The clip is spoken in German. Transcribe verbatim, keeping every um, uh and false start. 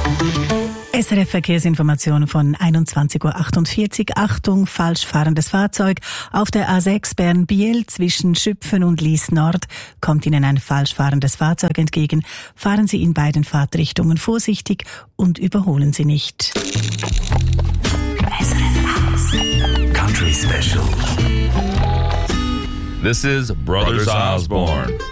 S R F Verkehrsinformation von einundzwanzig Uhr achtundvierzig. Achtung, falsch fahrendes Fahrzeug. Auf der A sechs Bern-Biel zwischen Schüpfen und Lies Nord kommt Ihnen ein falsch fahrendes Fahrzeug entgegen. Fahren Sie in beiden Fahrtrichtungen vorsichtig und überholen Sie nicht. S R F Country Special. This is Brothers Osborne.